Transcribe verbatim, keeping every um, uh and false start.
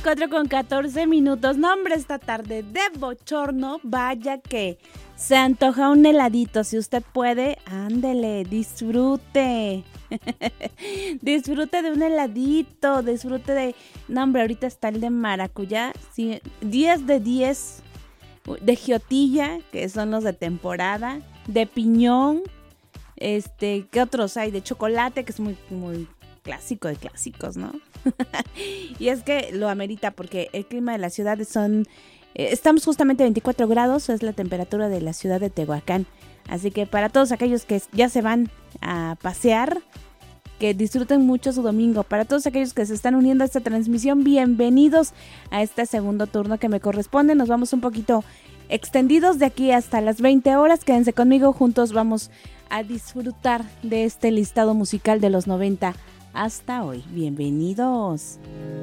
las cuatro con catorce minutos. No, hombre, esta tarde de bochorno, vaya que se antoja un heladito. Si usted puede, ándele, disfrute. Disfrute de un heladito, disfrute de... No, hombre, ahorita está el de maracuyá, sí, diez de diez, de giotilla, que son los de temporada, de piñón, este, ¿qué otros hay? De chocolate, que es muy, muy clásico de clásicos, ¿no? Y es que lo amerita porque el clima de la ciudad son... Eh, estamos justamente a veinticuatro grados, es la temperatura de la ciudad de Tehuacán. Así que para todos aquellos que ya se van a pasear, que disfruten mucho su domingo. Para todos aquellos que se están uniendo a esta transmisión, bienvenidos a este segundo turno que me corresponde. Nos vamos un poquito extendidos de aquí hasta las veinte horas. Quédense conmigo, juntos vamos a disfrutar de este listado musical de los noventa hasta hoy. Bienvenidos.